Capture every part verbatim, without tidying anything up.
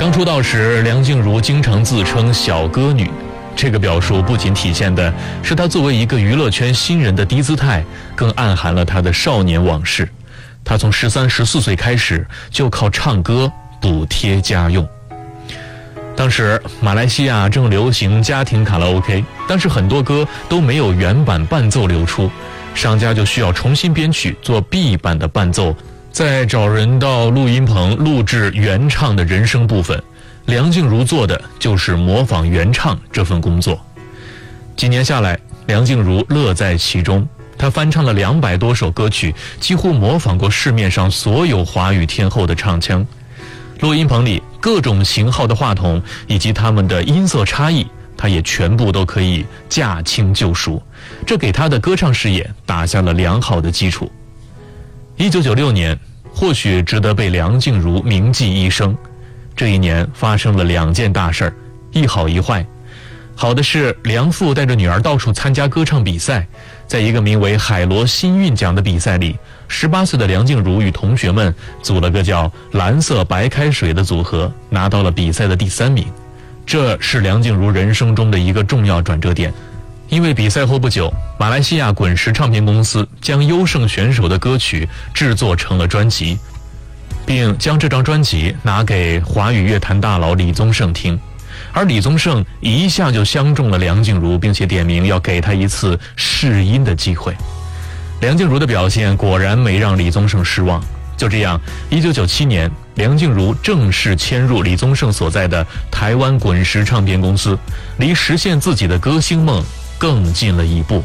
刚出道时，梁静茹经常自称小歌女，这个表述不仅体现的是她作为一个娱乐圈新人的低姿态，更暗含了她的少年往事。她从十三、十四岁开始就靠唱歌补贴家用。当时马来西亚正流行家庭卡拉 OK， 但是很多歌都没有原版伴奏流出，商家就需要重新编曲做 B 版的伴奏，再找人到录音棚录制原唱的人声部分。梁静茹做的就是模仿原唱这份工作。几年下来，梁静茹乐在其中，她翻唱了两百多首歌曲，几乎模仿过市面上所有华语天后的唱腔。录音棚里各种型号的话筒以及它们的音色差异，她也全部都可以驾轻就熟，这给她的歌唱事业打下了良好的基础。一九九六年，或许值得被梁静茹铭记一生。这一年发生了两件大事儿，一好一坏。好的是，梁父带着女儿到处参加歌唱比赛，在一个名为海螺新韵奖的比赛里，十八岁的梁静茹与同学们组了个叫蓝色白开水的组合，拿到了比赛的第三名。这是梁静茹人生中的一个重要转折点，因为比赛后不久，马来西亚滚石唱片公司将优胜选手的歌曲制作成了专辑，并将这张专辑拿给华语乐坛大佬李宗盛听。而李宗盛一下就相中了梁静茹，并且点名要给她一次试音的机会。梁静茹的表现果然没让李宗盛失望。就这样，一九九七年，梁静茹正式迁入李宗盛所在的台湾滚石唱片公司，离实现自己的歌星梦更近了一步。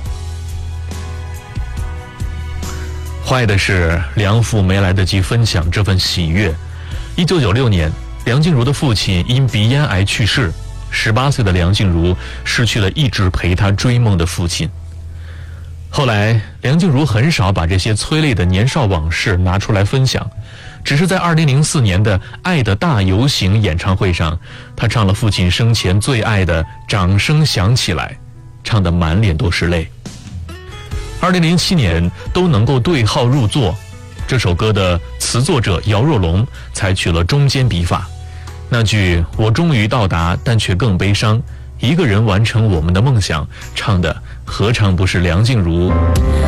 坏的是，梁父没来得及分享这份喜悦。一九九六年，梁静茹的父亲因鼻咽癌去世，十八岁的梁静茹失去了一直陪她追梦的父亲。后来，梁静茹很少把这些催泪的年少往事拿出来分享，只是在二零零四年的《爱的大游行》演唱会上，她唱了父亲生前最爱的《掌声响起来》，唱得满脸都是泪。二零零七年都能够对号入座，这首歌的词作者姚若龙采取了中间笔法，那句“我终于到达，但却更悲伤，一个人完成我们的梦想”，唱的何尝不是梁静茹